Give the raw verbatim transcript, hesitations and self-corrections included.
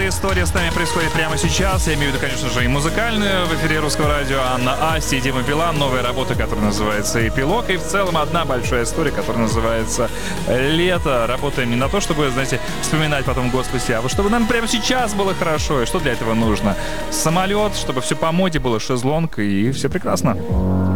хорошая история с нами происходит прямо сейчас. Я имею в виду, конечно же, и музыкальную в эфире Русского радио. Анна Асти и Дима Билан. Новая работа, которая называется «Эпилог». И в целом одна большая история, которая называется «Лето». Работаем не на то, чтобы, знаете, вспоминать потом год спустя, а вот чтобы нам прямо сейчас было хорошо. И что для этого нужно? Самолет, чтобы все по моде было, шезлонг, и все прекрасно.